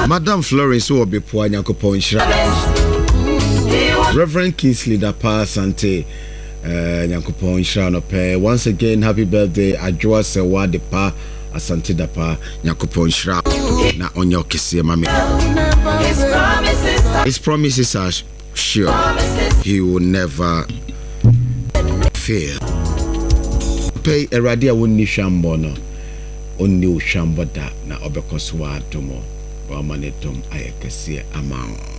Madam Florence Obepoa Nyankopon Shira. Reverend Kingsley Dapa Sante Nyankopon Shira no pe. Once again, happy birthday Adwoa Sewa Depa Asante Dapa Nyankopon Shira. Na onyo kese mame. His promises are sure. He will never fail. Pay Eradia wonni hwambo no. Onni hwambo da na obekoswa adomo. Wa manetom ayekese amao.